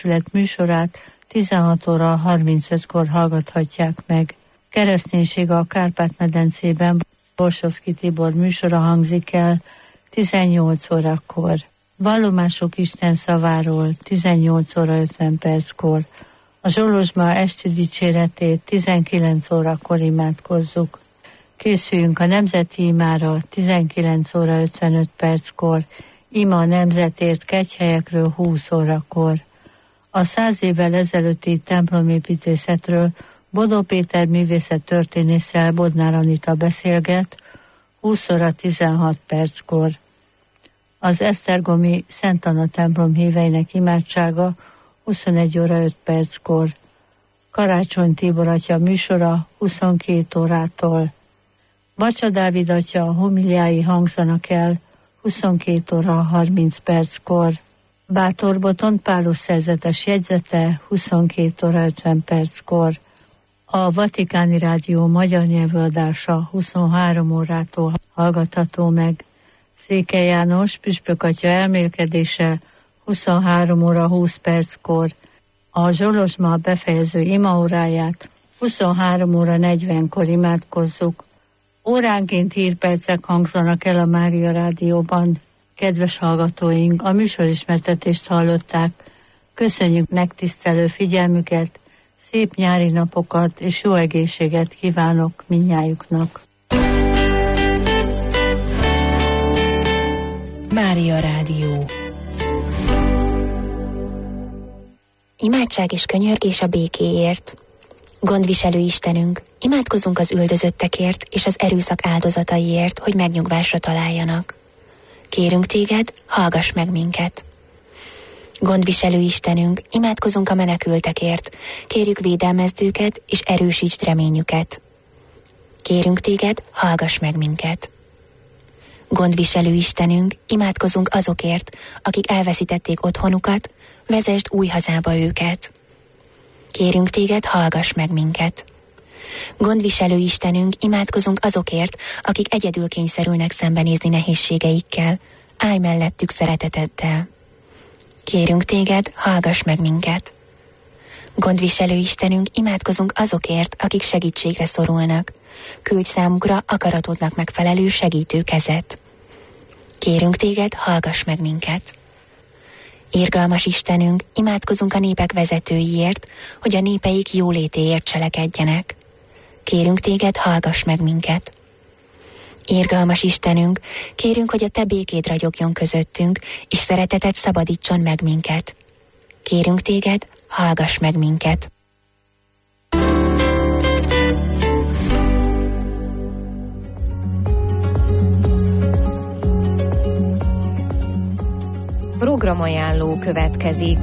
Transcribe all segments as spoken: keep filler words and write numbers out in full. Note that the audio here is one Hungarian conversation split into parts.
Egyesület műsorát tizenhat óra harmincötkor hallgathatják meg. Kereszténység a Kárpát-medencében Borsovszky Tibor műsora hangzik el tizennyolc órakor. Vallomások Isten szaváról tizennyolc óra ötven perckor. A Zsolozsma esti dicséretét tizenkilenc órakor imádkozzuk. Készüljünk a nemzeti imára tizenkilenc óra ötvenöt perckor, ima a nemzetért kegyhelyekről húsz órakor. A száz évvel ezelőtti templomépítészetről Bodó Péter művészet történésszel Bodnár Anita beszélget húsz óra tizenhat perckor. Az esztergomi Szent Anna templom híveinek imádsága huszonegy óra öt perckor. Karácsony Tibor atya műsora huszonkét órától. Bacsa Dávid atya homiliái hangzanak el huszonkét óra harminc perckor. Bátor Botond Pálus szerzetes jegyzete huszonkét óra ötven perckor. A Vatikáni Rádió magyar nyelvű adása huszonhárom órától hallgatható meg. Székely János püspök atya elmélkedése huszonhárom óra húsz perckor. A Zsolozsma befejező imaóráját huszonhárom óra negyvenkor imádkozzuk. Óránként hírpercek hangzanak el a Mária Rádióban. Kedves hallgatóink, a műsorismertetést hallották. Köszönjük megtisztelő figyelmüket, szép nyári napokat és jó egészséget kívánok mindnyájuknak. Mária Rádió. Imádság és könyörgés a békéért. Gondviselő Istenünk, imádkozunk az üldözöttekért és az erőszak áldozataiért, hogy megnyugvásra találjanak. Kérünk téged, hallgass meg minket. Gondviselő Istenünk, imádkozunk a menekültekért, kérjük védelmezd őket és erősítsd reményüket. Kérünk téged, hallgass meg minket. Gondviselő Istenünk, imádkozunk azokért, akik elveszítették otthonukat, vezesd új hazába őket. Kérünk téged, hallgass meg minket. Gondviselő Istenünk, imádkozunk azokért, akik egyedül kényszerülnek szembenézni nehézségeikkel, állj mellettük szereteteddel. Kérünk téged, hallgass meg minket. Gondviselő Istenünk, imádkozunk azokért, akik segítségre szorulnak, küldj számukra akaratodnak megfelelő segítő kezet. Kérünk téged, hallgass meg minket. Irgalmas Istenünk, imádkozunk a népek vezetőiért, hogy a népeik jólétéért cselekedjenek. Kérünk téged, hallgass meg minket. Irgalmas Istenünk, kérünk, hogy a te békéd ragyogjon közöttünk, és szereteted szabadítson meg minket. Kérünk téged, hallgass meg minket. Programajánló következik.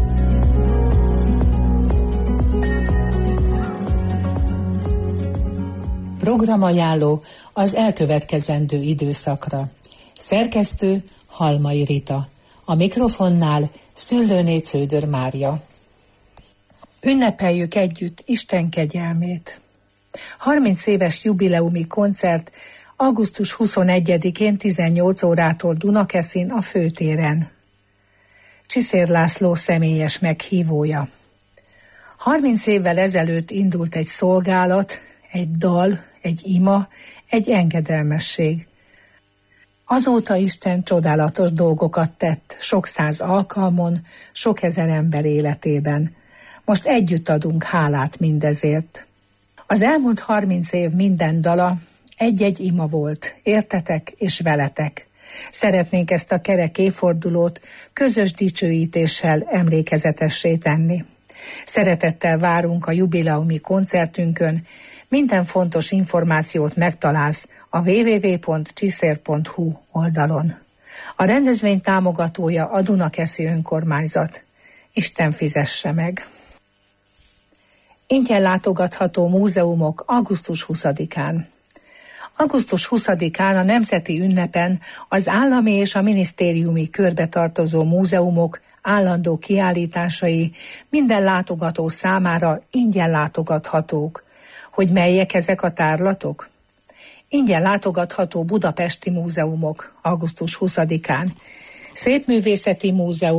Programajánló az elkövetkezendő időszakra. Szerkesztő Halmai Rita. A mikrofonnál Szüllőné Cződör Mária. Ünnepeljük együtt Isten kegyelmét. harminc éves jubileumi koncert augusztus huszonegyedikén tizennyolc órától Dunakeszin a főtéren. Csiszér László személyes meghívója. harminc évvel ezelőtt indult egy szolgálat, egy dal, egy ima, egy engedelmesség. Azóta Isten csodálatos dolgokat tett sok száz alkalmon, sok ezer ember életében. Most együtt adunk hálát mindezért. Az elmúlt harminc év minden dala egy-egy ima volt, értetek és veletek. Szeretnénk ezt a kerek évfordulót közös dicsőítéssel emlékezetessé tenni. Szeretettel várunk a jubileumi koncertünkön, minden fontos információt megtalálsz a double-u double-u double-u pont csiszér pont hu oldalon. A rendezvény támogatója a Dunakeszi önkormányzat. Isten fizesse meg! Ingyen látogatható múzeumok augusztus huszadikán. augusztus huszadikán a nemzeti ünnepen az állami és a minisztériumi körbe tartozó múzeumok állandó kiállításai minden látogató számára ingyen látogathatók. Hogy melyek ezek a tárlatok? Ingyen látogatható budapesti múzeumok augusztus huszadikán. Szépművészeti Múzeum,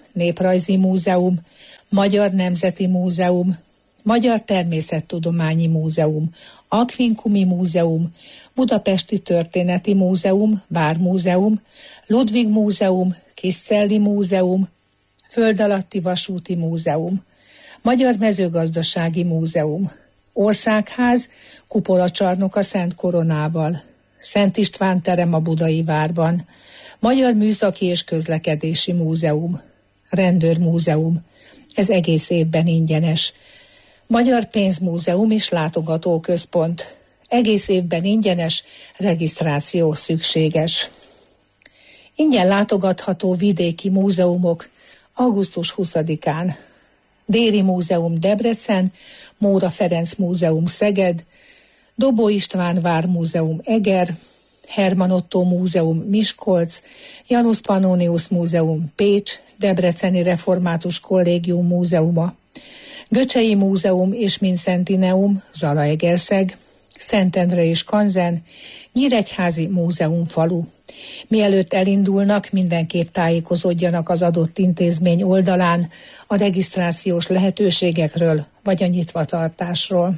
Néprajzi Múzeum, Magyar Nemzeti Múzeum, Magyar Természettudományi Múzeum, Aquincumi Múzeum, Budapesti Történeti Múzeum, Vármúzeum, Ludwig Múzeum, Kiszelli Múzeum, Földalatti Vasúti Múzeum, Magyar Mezőgazdasági Múzeum, Országház, kupolacsarnok a Szent Koronával, Szent István terem a Budai Várban, Magyar Műszaki és Közlekedési Múzeum, Rendőrmúzeum, ez egész évben ingyenes, Magyar Pénzmúzeum és Látogatóközpont, egész évben ingyenes, regisztráció szükséges. Ingyen látogatható vidéki múzeumok augusztus huszadikán. Déri Múzeum Debrecen, Móra Ferenc Múzeum Szeged, Dobó István Vármúzeum Eger, Herman Ottó Múzeum Miskolc, Janus Pannonius Múzeum Pécs, Debreceni Református Kollégium Múzeuma, Göcsei Múzeum és Mincentineum Zalaegerszeg, Szentendre és Kanzen, Nyíregyházi Múzeum falu. Mielőtt elindulnak, mindenképp tájékozódjanak az adott intézmény oldalán a regisztrációs lehetőségekről vagy a nyitvatartásról.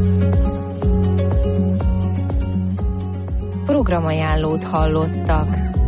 Programajánlót hallottak.